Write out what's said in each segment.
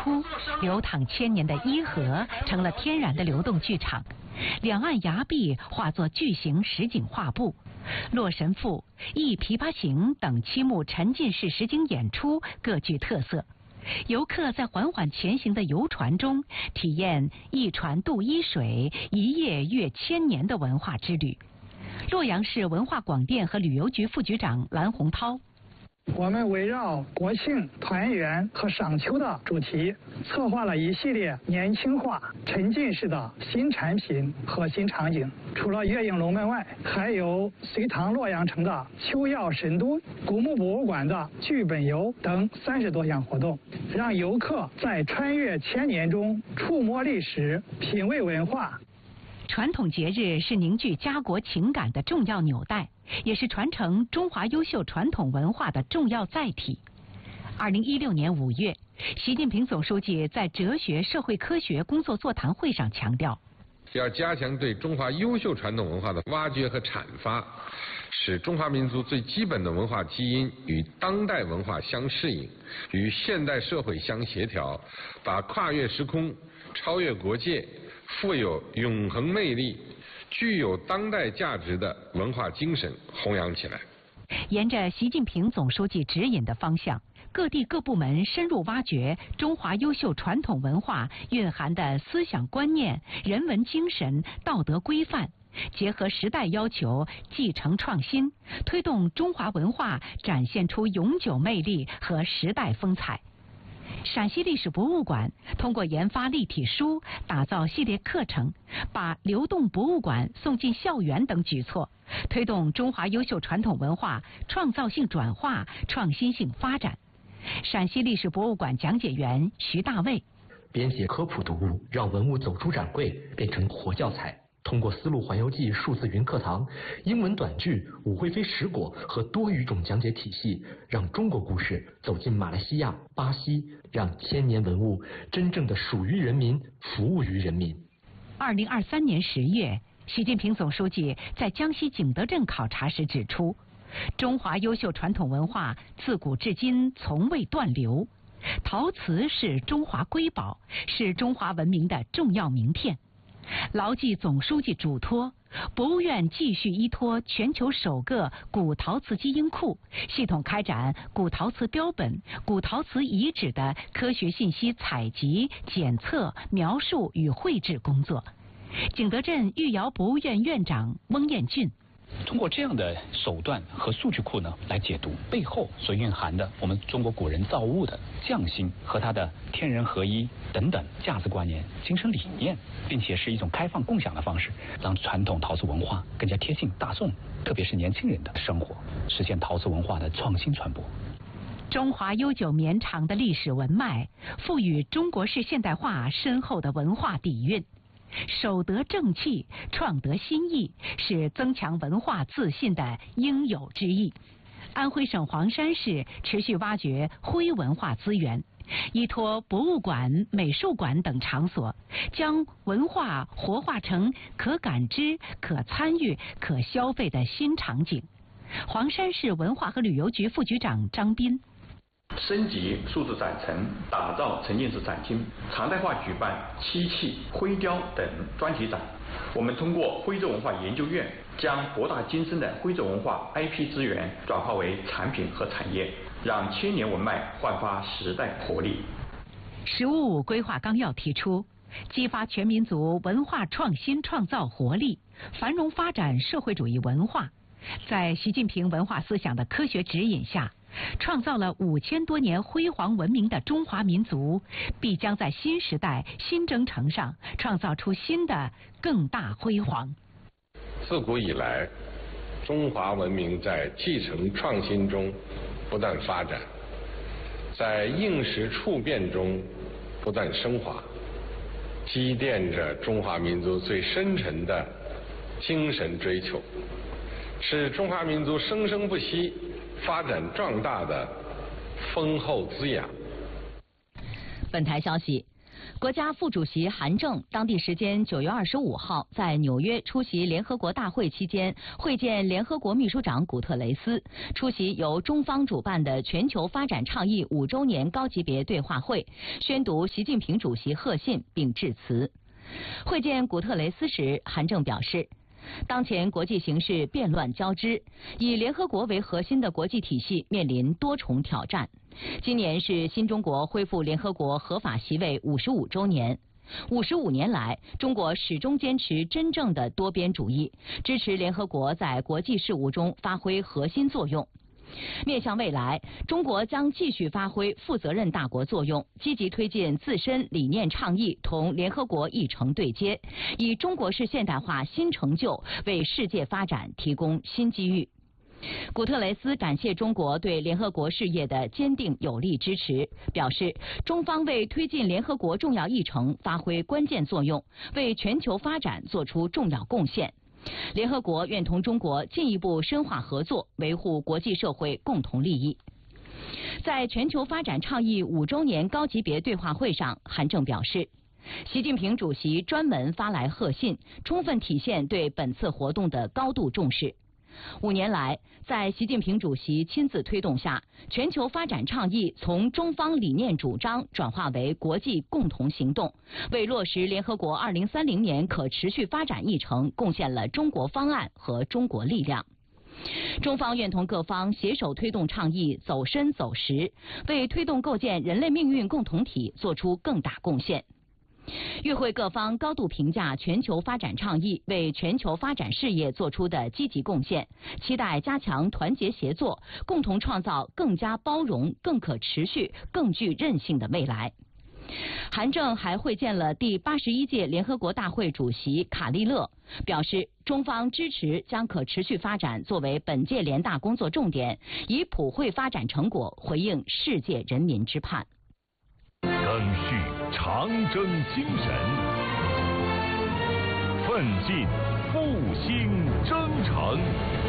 初，流淌千年的伊河成了天然的流动剧场，两岸崖壁化作巨型实景画布，《洛神赋》《忆琵琶行》等七幕沉浸式实景演出各具特色。游客在缓缓前行的游船中，体验一船渡伊水，一夜阅千年的文化之旅。洛阳市文化广电和旅游局副局长蓝洪涛。 我们围绕国庆、团圆和赏秋的主题，策划了一系列年轻化、沉浸式的新产品和新场景。除了月影龙门外，还有隋唐洛阳城的秋曜神都、古墓博物馆的剧本游等30多项活动，让游客在穿越千年中触摸历史、品味文化。 传统节日是凝聚家国情感的重要纽带，也是传承中华优秀传统文化的重要载体。2016年5月，习近平总书记在哲学社会科学工作座谈会上强调， 要加强对中华优秀传统文化的挖掘和阐发，使中华民族最基本的文化基因与当代文化相适应，与现代社会相协调，把跨越时空、超越国界、富有永恒魅力、具有当代价值的文化精神弘扬起来。 沿着习近平总书记指引的方向，各地各部门深入挖掘中华优秀传统文化蕴含的思想观念、人文精神、道德规范，结合时代要求，继承创新，推动中华文化展现出永久魅力和时代风采。陕西历史博物馆通过研发立体书、打造系列课程，把流动博物馆送进校园等举措，推动中华优秀传统文化创造性转化、创新性发展。陕西历史博物馆讲解员徐大卫： 编写科普读物，让文物走出展柜，变成活教材。通过丝路环游记数字云课堂、英文短剧、武惠妃食果和多语种讲解体系，让中国故事走进马来西亚、巴西，让千年文物真正的属于人民，服务于人民。 2023年10月，习近平总书记在江西景德镇考察时指出，中华优秀传统文化自古至今从未断流，陶瓷是中华瑰宝，是中华文明的重要名片。牢记总书记嘱托，博物院继续依托全球首个古陶瓷基因库，系统开展古陶瓷标本、古陶瓷遗址的科学信息采集、检测、描述与绘制工作。景德镇御窑博物院院长翁彦俊： 通过这样的手段和数据库呢，来解读背后所蕴含的我们中国古人造物的匠心和它的天人合一等等价值观念、精神理念，并且是一种开放共享的方式，让传统陶瓷文化更加贴近大众，特别是年轻人的生活，实现陶瓷文化的创新传播。 中华悠久绵长的历史文脉，赋予中国式现代化深厚的文化底蕴。守得正气，创得新意，是增强文化自信的应有之义。安徽省黄山市持续挖掘徽文化资源，依托博物馆、美术馆等场所，将文化活化成可感知、可参与、可消费的新场景。黄山市文化和旅游局副局长张斌： 升级数字展陈，打造沉浸式展厅，常态化举办漆器、徽雕等专题展。我们通过徽州文化研究院，将博大精深的徽州文化 IP 资源转化为产品和产业，让千年文脉焕发时代活力。 “十五五”规划纲要提出，激发全民族文化创新创造活力，繁荣发展社会主义文化。在习近平文化思想的科学指引下，创造了5000多年辉煌文明的中华民族，必将在新时代新征程上创造出新的更大辉煌。 自古以来，中华文明在继承创新中不断发展，在应时处变中不断升华，积淀着中华民族最深沉的精神追求，是中华民族生生不息、发展壮大的丰厚滋养。 本台消息， 国家副主席韩正当地时间9月25号在纽约出席联合国大会期间，会见联合国秘书长古特雷斯，出席由中方主办的全球发展倡议5周年高级别对话会，宣读习近平主席贺信并致辞。会见古特雷斯时，韩正表示，当前国际形势变乱交织，以联合国为核心的国际体系面临多重挑战。今年是新中国恢复联合国合法席位55周年。55年来，中国始终坚持真正的多边主义，支持联合国在国际事务中发挥核心作用。面向未来，中国将继续发挥负责任大国作用，积极推进自身理念倡议同联合国议程对接，以中国式现代化新成就为世界发展提供新机遇。古特雷斯感谢中国对联合国事业的坚定有力支持，表示中方为推进联合国重要议程发挥关键作用，为全球发展做出重要贡献。联合国愿同中国进一步深化合作，维护国际社会共同利益。在全球发展倡议5周年高级别对话会上，韩正表示，习近平主席专门发来贺信，充分体现对本次活动的高度重视。5年来，在习近平主席亲自推动下，全球发展倡议从中方理念主张转化为国际共同行动，为落实联合国2030年可持续发展议程贡献了中国方案和中国力量。中方愿同各方携手推动倡议走深走实，为推动构建人类命运共同体做出更大贡献。与会各方高度评价全球发展倡议为全球发展事业做出的积极贡献，期待加强团结协作，共同创造更加包容、更可持续、更具韧性的未来。韩正还会见了第81届联合国大会主席卡利勒，表示中方支持将可持续发展作为本届联大工作重点，以普惠发展成果回应世界人民之盼。 赓续长征精神，奋进复兴征程。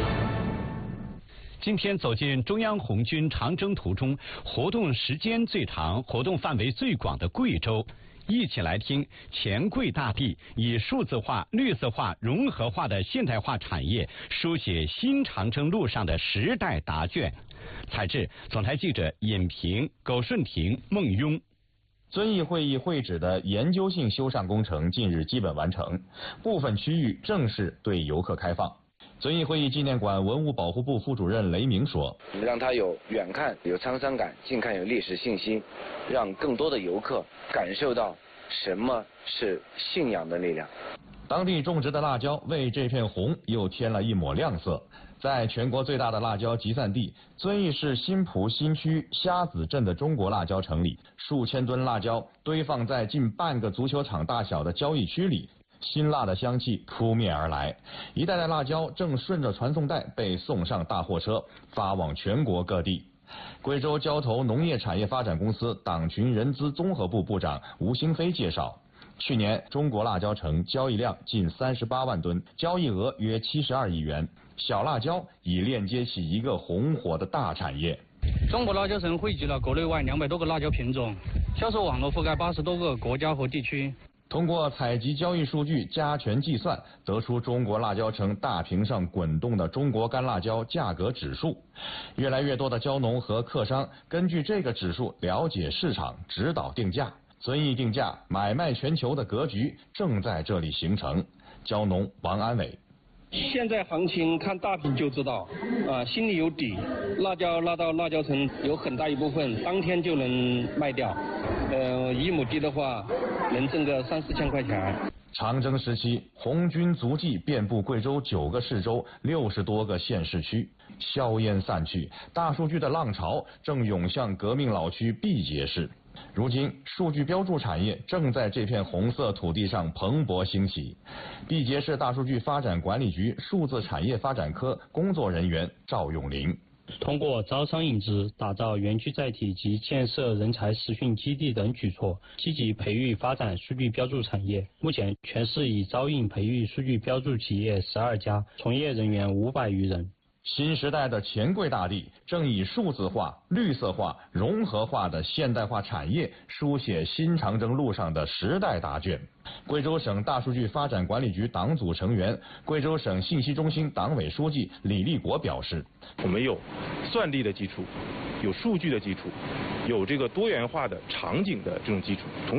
今天走进中央红军长征途中，活动时间最长、活动范围最广的贵州，一起来听黔贵大地以数字化、绿色化、融合化的现代化产业，书写新长征路上的时代答卷。采制总台记者尹平、苟顺庭、孟庸。 遵义会议会址的研究性修缮工程近日基本完成，部分区域正式对游客开放。遵义会议纪念馆文物保护部副主任雷明说：“ 让它有远看有沧桑感，近看有历史信息，让更多的游客感受到什么是信仰的力量。” 当地种植的辣椒为这片红又添了一抹亮色。在全国最大的辣椒集散地遵义市新蒲新区虾子镇的中国辣椒城里，数千吨辣椒堆放在近半个足球场大小的交易区里，辛辣的香气扑面而来，一袋袋辣椒正顺着传送带被送上大货车，发往全国各地。贵州交投农业产业发展公司党群人资综合部部长吴兴飞介绍，去年中国辣椒城交易量近38万吨，交易额约72亿元。小辣椒已链接起一个红火的大产业。 中国辣椒城汇集了国内外200多个辣椒品种，销售网络覆盖80多个国家和地区。 通过采集交易数据加权计算，得出中国辣椒城大屏上滚动的中国干辣椒价格指数。越来越多的椒农和客商根据这个指数了解市场，指导定价。遵义定价买卖全球的格局正在这里形成。椒农王安伟。 现在行情看大屏就知道，心里有底。辣椒拉到辣椒城有很大一部分当天就能卖掉，一亩地的话能挣个3、4千块钱。 长征时期，红军足迹遍布贵州9个市州、60多个县市区，硝烟散去，大数据的浪潮正涌向革命老区毕节市。如今，数据标注产业正在这片红色土地上蓬勃兴起。毕节市大数据发展管理局数字产业发展科工作人员赵永林。 通过招商引资、打造园区载体及建设人才实训基地等举措，积极培育发展数据标注产业。目前，全市已招印培育数据标注企业12家，从业人员500余人。 新时代的钱柜大地正以数字化、绿色化、融合化的现代化产业书写新长征路上的时代答卷。贵州省大数据发展管理局党组成员、贵州省信息中心党委书记李立国表示：“ 我们有算力的基础，有数据的基础，有这个多元化的场景的这种基础，同